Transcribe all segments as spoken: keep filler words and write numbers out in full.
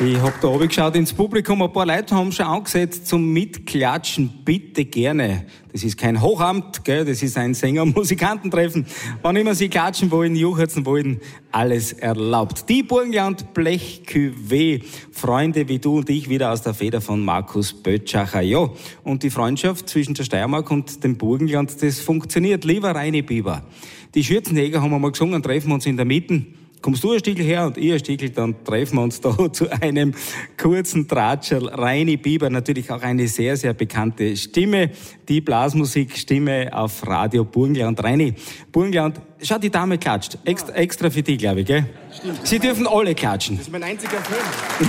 Ich hab da oben geschaut ins Publikum, ein paar Leute haben schon angesetzt zum Mitklatschen, bitte gerne. Das ist kein Hochamt, gell? Das ist ein Sänger- und Musikantentreffen. Wann immer Sie klatschen wollen, juchzen wollen, alles erlaubt. Die Burgenland Blech Cuvée, Freunde wie du und ich, wieder aus der Feder von Markus Bötschacher. Ja, und die Freundschaft zwischen der Steiermark und dem Burgenland, das funktioniert. Lieber Reini Bieber, die Schürzenjäger haben einmal gesungen, treffen wir uns in der Mitte. Kommst du ein Stückel her und ich ein Stückel, dann treffen wir uns da zu einem kurzen Tratscherl. Reini Bieber, natürlich auch eine sehr, sehr bekannte Stimme. Die Blasmusikstimme auf Radio Burgenland. Reini, Burgenland, schau, die Dame klatscht. Extra, extra für dich, glaube ich, gell? Stimmt. Sie dürfen alle klatschen. Das ist mein einziger Film.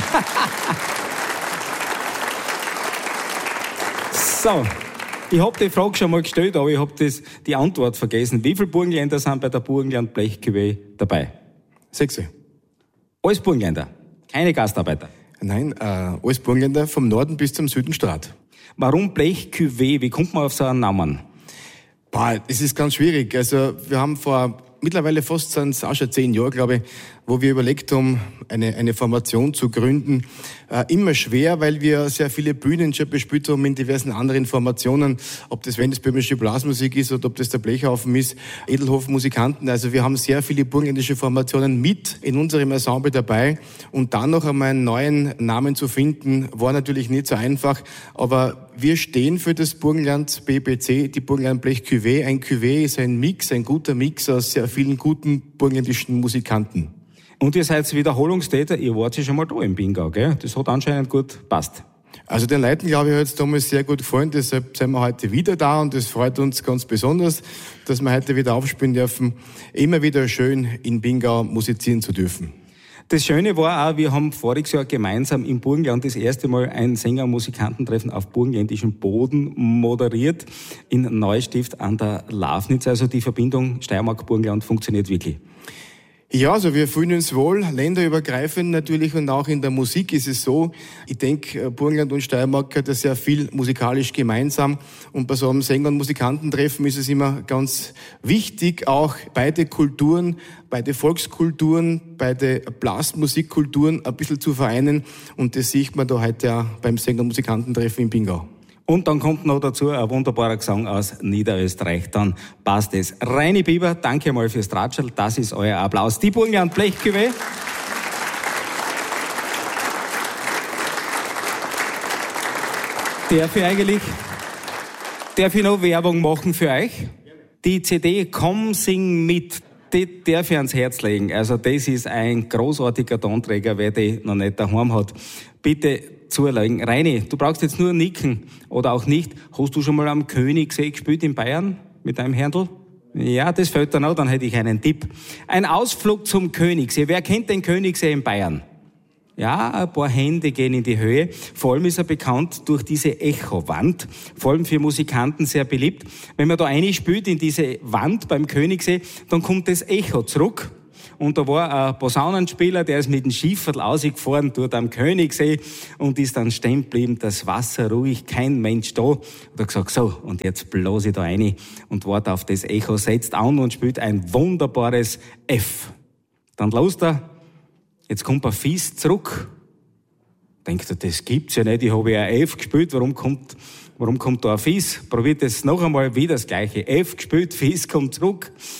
So. Ich hab die Frage schon mal gestellt, aber ich hab das, die Antwort vergessen. Wie viele Burgenländer sind bei der Burgenland Blech Cuvée dabei? Sechs. Alles Burgenländer, keine Gastarbeiter. Nein, äh, alles Burgenländer vom Norden bis zum Süden Strat. Warum Blech Cuvée? Wie kommt man auf so einen Namen? Boah, es ist ganz schwierig. Also wir haben vor mittlerweile fast sind es auch schon zehn Jahre, glaube ich, wo wir überlegt haben, eine, eine Formation zu gründen. Äh, immer schwer, weil wir sehr viele Bühnen schon bespielt haben in diversen anderen Formationen. Ob das Wendesböhmische Blasmusik ist oder ob das der Blechhaufen ist, Edelhof Musikanten. Also wir haben sehr viele burgenländische Formationen mit in unserem Ensemble dabei. Und dann noch einmal einen neuen Namen zu finden, war natürlich nicht so einfach. Aber wir stehen für das Burgenland B B C, die Burgenland Blech Cuvée. Ein Cuvée ist ein Mix, ein guter Mix aus sehr vielen guten burgenländischen Musikanten. Und ihr seid Wiederholungstäter, ihr wart ja schon mal da im Pingau, gell? Das hat anscheinend gut gepasst. Also den Leuten, glaube ich, hat es damals sehr gut gefallen, deshalb sind wir heute wieder da und es freut uns ganz besonders, dass wir heute wieder aufspielen dürfen. Immer wieder schön in Pingau musizieren zu dürfen. Das Schöne war auch, wir haben voriges Jahr gemeinsam im Burgenland das erste Mal ein Sänger- und Musikantentreffen auf burgenländischem Boden moderiert in Neustift an der Lafnitz. Also die Verbindung Steiermark-Burgenland funktioniert wirklich. Ja, also wir fühlen uns wohl, länderübergreifend natürlich, und auch in der Musik ist es so. Ich denke, Burgenland und Steiermark hat ja sehr viel musikalisch gemeinsam, und bei so einem Sänger- und Musikantentreffen ist es immer ganz wichtig, auch beide Kulturen, beide Volkskulturen, beide Blasmusikkulturen ein bisschen zu vereinen, und das sieht man da heute ja beim Sänger- und Musikantentreffen in Pingau. Und dann kommt noch dazu ein wunderbarer Gesang aus Niederösterreich. Dann passt es. Reini Bieber, danke mal fürs Tratschel. Das ist euer Applaus. Die Burgenland Blech Cuvée. Darf ich eigentlich, darf ich noch Werbung machen für euch? Die C D Komm, sing mit. Die darf ich ans Herz legen. Also das ist ein großartiger Tonträger, wer die noch nicht daheim hat. Bitte zulegen. Reini, du brauchst jetzt nur nicken oder auch nicht. Hast du schon mal am Königssee gespielt in Bayern mit deinem Herrndl? Ja, das fällt dann auch, dann hätte ich einen Tipp. Ein Ausflug zum Königssee. Wer kennt den Königssee in Bayern? Ja, ein paar Hände gehen in die Höhe. Vor allem ist er bekannt durch diese Echowand. Vor allem für Musikanten sehr beliebt. Wenn man da einspielt in diese Wand beim Königssee, dann kommt das Echo zurück. Und da war ein Posaunenspieler, der ist mit dem Schifferl ausgefahren dort am Königssee und ist dann stehen geblieben, das Wasser ruhig, kein Mensch da. Und er hat gesagt, so, und jetzt blase ich da rein und warte auf das Echo, setzt an und spielt ein wunderbares F. Dann lost er. Jetzt kommt ein Fies zurück. Denkt er, das gibt's ja nicht, ich habe ja ein F gespielt, warum kommt, warum kommt da ein Fies? Probiert es noch einmal wieder das gleiche. F gespielt, Fies kommt zurück.